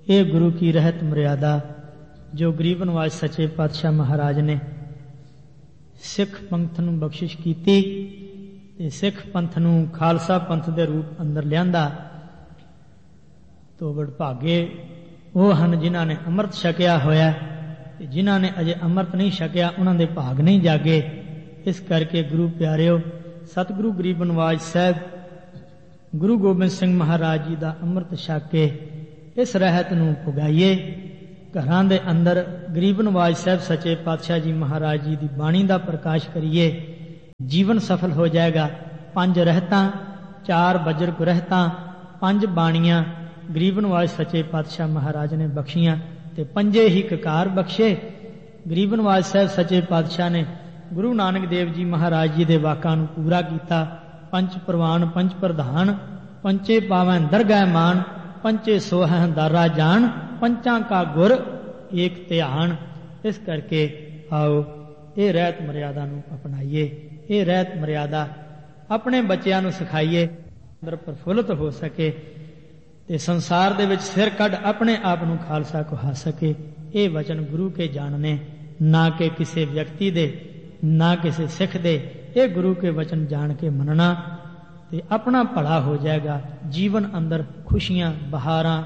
ये गुरु की रहत मर्यादा जो गरीब नवाज सच्चे पातशाह महाराज ने सिख पंथ नूं बख्शिश कीती ते सिख पंथ नूं खालसा पंथ दे रूप अंदर लियांदा। तो वडभागे वो हन जिन्हां ने अमृत छकिया होया, जिन्हां ने अजे अमृत नहीं छकिया उन्हां दे भाग नहीं जागे। इस करके गुरु प्यारिओ, सतगुरु गरीब नवाज साहब गुरु गोबिंद सिंह महाराज जी का अमृत छक के इस रहत नूं पुगाइए। घरां दे अंदर गरीब नवाज साहब सच्चे पातशाह जी महाराज जी की बाणी का प्रकाश करिए, जीवन सफल हो जाएगा। 5 रहतां, 4 बजरक रहतां, 5 बाणियां गरीब नवाज सच्चे पातशाह महाराज ने बख्शियां ते 5 ही ककार बख्शे। गरीब नवाज साहब सच्चे पातशाह ने गुरु नानक देव जी महाराज जी के वाकां नूं पूरा किया। 5 प्रवान 5 प्रधान, 5 पावैं दरगह मान, 5 सोहं दारा जान, 5 का गुर एक ध्यान। इस करके आओ ये रहत मर्यादा नूं अपनाइए, ये रहत मर्यादा अपने बच्चों नूं सिखाइए, अंदर प्रफुल्लित हो सके ते संसार दे विच सिर कढ़ अपने आप नूं खालसा कहा सके। ये वचन गुरु के जानने, ना कि किसी व्यक्ति दे, ना किसी सिख दे। ये गुरु के वचन जान के मनना ते अपना भला हो जाएगा। जीवन अंदर खुशियां बहारां